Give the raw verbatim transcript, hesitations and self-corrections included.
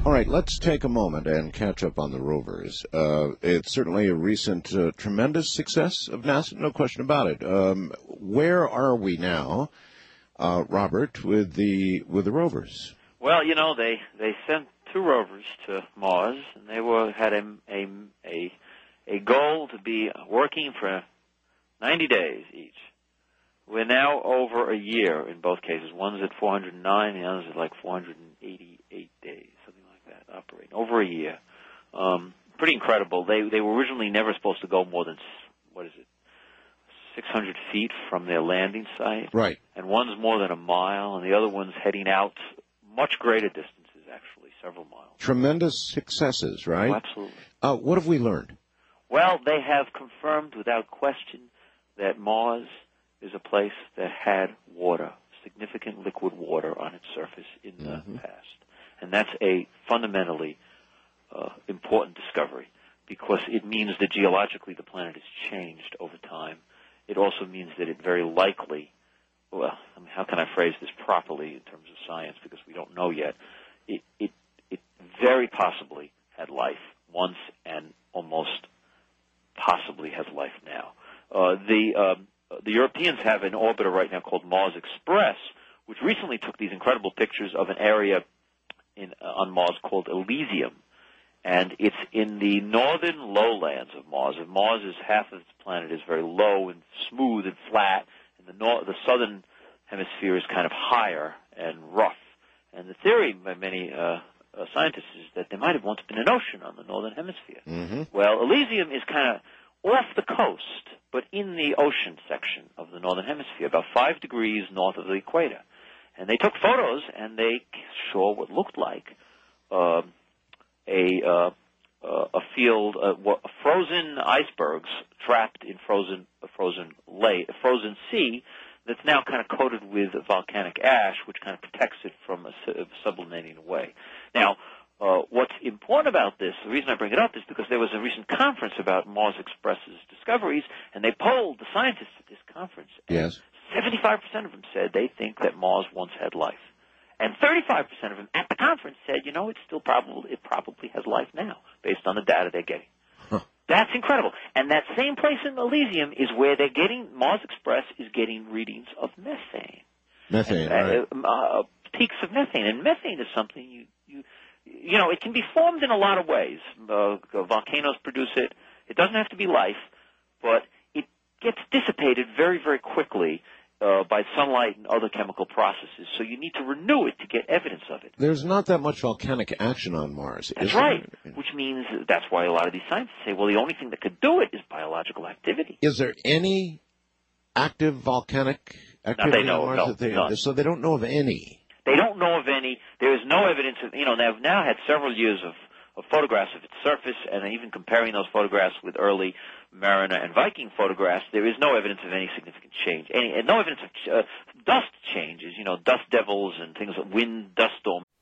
All right, let's take a moment and catch up on the rovers. Uh, it's certainly a recent uh, tremendous success of NASA, no question about it. Um, where are we now, uh, Robert, with the with the rovers? Well, you know, they, they sent two rovers to Mars, and they were had a, a, a, a goal to be working for ninety days each. We're now over a year in both cases. One's at four hundred nine, the other's at like four hundred eighty-eight days, something like that, operating. Over a year. Um, pretty incredible. They they were originally never supposed to go more than, what is it, six hundred feet from their landing site. Right. And one's more than a mile, and the other one's heading out much greater distances, actually, several miles. Tremendous successes, right? Oh, absolutely. Uh, what have we learned? Well, they have confirmed without question that Mars is a place that had water, significant liquid water on its surface in the mm-hmm. past. And that's a fundamentally uh, important discovery because it means that geologically the planet has changed over time. It also means that it very likely, well, I mean, how can I phrase this properly in terms of science because we don't know yet, it, it, it very possibly had life once and almost possibly has life now. Uh, the um, the Europeans have an orbiter right now called Mars Express, which recently took these incredible pictures of an area in, uh, on Mars called Elysium, and it's in the northern lowlands of Mars. And Mars is half of its planet is very low and smooth and flat, and the nor- the southern hemisphere is kind of higher and rough. And the theory by many uh, uh, scientists is that there might have once been an ocean on the northern hemisphere. Mm-hmm. Well, Elysium is kind of off the coast, but in the ocean section of the northern hemisphere, about five degrees north of the equator. And they took photos, and they saw what looked like uh, a uh, uh, a field, uh, frozen icebergs trapped in frozen a frozen lake, a frozen sea that's now kind of coated with volcanic ash, which kind of protects it from a, sublimating away. Now, Uh, what's important about this, the reason I bring it up is because there was a recent conference about Mars Express's discoveries, and they polled the scientists at this conference. And yes. seventy-five percent of them said they think that Mars once had life. And thirty-five percent of them at the conference said, you know, it's still probable, it probably has life now, based on the data they're getting. Huh. That's incredible. And that same place in Elysium is where they're getting, Mars Express is getting readings of methane. Methane, and, right. Uh, uh, peaks of methane. And methane is something you, you You know, it can be formed in a lot of ways. Uh, volcanoes produce it. It doesn't have to be life, but it gets dissipated very, very quickly uh, by sunlight and other chemical processes. So you need to renew it to get evidence of it. There's not that much volcanic action on Mars. That's is right, there? Which means that's why a lot of these scientists say, well, the only thing that could do it is biological activity. Is there any active volcanic activity they know, on Mars? no, that they, none. So they don't know of any. They don't know of any. There is no evidence of, you know, they've now had several years of, of photographs of its surface, and even comparing those photographs with early Mariner and Viking photographs, there is no evidence of any significant change. Any, and no evidence of uh, dust changes, you know, dust devils and things, wind, dust storms.